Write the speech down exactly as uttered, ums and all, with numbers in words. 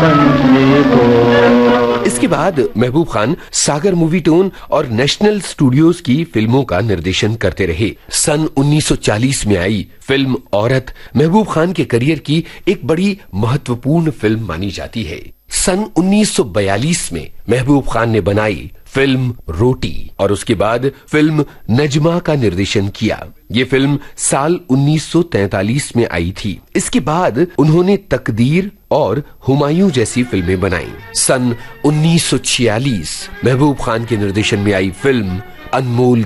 इसके बाद महबूब खान सागर movie tone और नेशनल स्टूडियोज की फिल्मों का निर्देशन करते रहे। सन उन्नीस सौ चालीस में आई फिल्म औरत महबूब खान के करियर की एक बड़ी महत्वपूर्ण फिल्म मानी जाती है। सन उन्नीस सौ बयालीस में महबूब खान ने बनाई फिल्म रोटी और उसके बाद फिल्म नजमा का निर्देशन किया। ये फिल्म साल उन्नीस सौ तैंतालीस में आई थी। इसके बाद उन्होंने तकदीर और हुमायूं जैसी फिल्में बनाई। सन उन्नीस सौ छियालीस महबूब खान के निर्देशन में आई फिल्म अनमोल